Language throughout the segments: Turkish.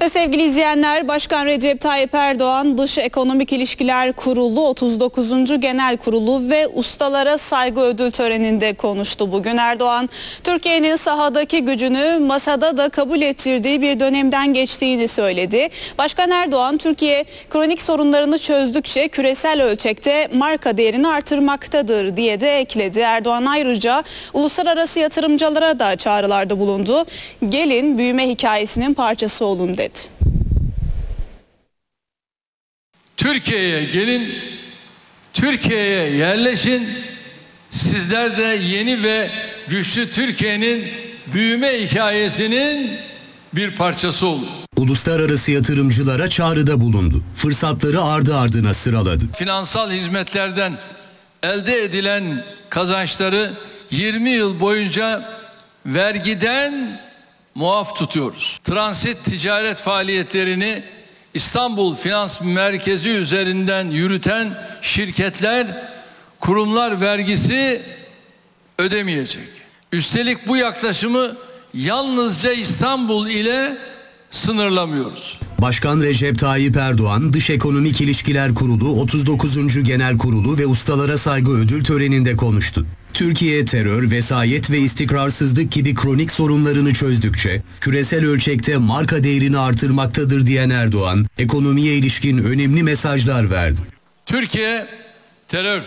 Ve sevgili izleyenler, Başkan Recep Tayyip Erdoğan Dış Ekonomik İlişkiler Kurulu 39. Genel Kurulu ve Ustalara Saygı Ödül Töreni'nde konuştu. Bugün Erdoğan, Türkiye'nin sahadaki gücünü masada da kabul ettirdiği bir dönemden geçtiğini söyledi. Başkan Erdoğan, Türkiye kronik sorunlarını çözdükçe küresel ölçekte marka değerini artırmaktadır diye de ekledi. Erdoğan ayrıca uluslararası yatırımcılara da çağrılarda bulundu. Gelin büyüme hikayesinin parçası olun dedi. Türkiye'ye gelin, Türkiye'ye yerleşin. Sizler de yeni ve güçlü Türkiye'nin büyüme hikayesinin bir parçası olun. Uluslararası yatırımcılara çağrıda bulundu. Fırsatları ardı ardına sıraladı. Finansal hizmetlerden elde edilen kazançları 20 yıl boyunca vergiden muaf tutuyoruz. Transit ticaret faaliyetlerini İstanbul Finans Merkezi üzerinden yürüten şirketler, kurumlar vergisi ödemeyecek. Üstelik bu yaklaşımı yalnızca İstanbul ile sınırlamıyoruz. Başkan Recep Tayyip Erdoğan, Dış Ekonomik İlişkiler Kurulu 39. Genel Kurulu ve Ustalara Saygı Ödül Töreni'nde konuştu. Türkiye terör, vesayet ve istikrarsızlık gibi kronik sorunlarını çözdükçe küresel ölçekte marka değerini artırmaktadır diyen Erdoğan, ekonomiye ilişkin önemli mesajlar verdi. Türkiye terör,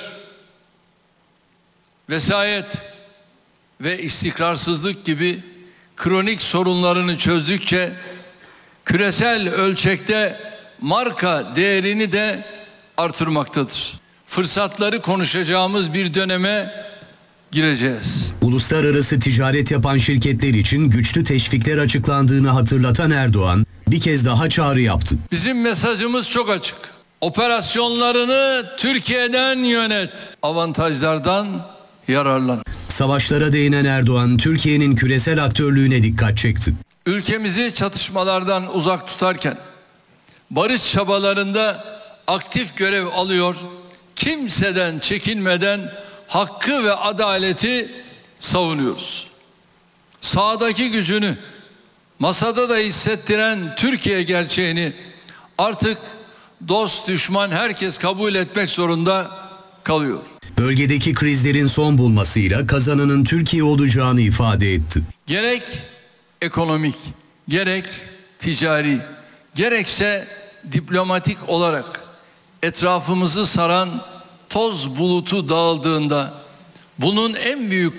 vesayet ve istikrarsızlık gibi kronik sorunlarını çözdükçe küresel ölçekte marka değerini de artırmaktadır. Fırsatları konuşacağımız bir döneme gireceğiz. Uluslararası ticaret yapan şirketler için güçlü teşvikler açıklandığını hatırlatan Erdoğan, bir kez daha çağrı yaptı. Bizim mesajımız çok açık. Operasyonlarını Türkiye'den yönet. Avantajlardan yararlan. Savaşlara değinen Erdoğan, Türkiye'nin küresel aktörlüğüne dikkat çekti. Ülkemizi çatışmalardan uzak tutarken barış çabalarında aktif görev alıyor, kimseden çekinmeden hakkı ve adaleti savunuyoruz. Sahadaki gücünü masada da hissettiren Türkiye gerçeğini artık dost düşman herkes kabul etmek zorunda kalıyor. Bölgedeki krizlerin son bulmasıyla kazananın Türkiye olacağını ifade etti. Gerek ekonomik, gerek ticari, gerekse diplomatik olarak etrafımızı saran toz bulutu dağıldığında bunun en büyük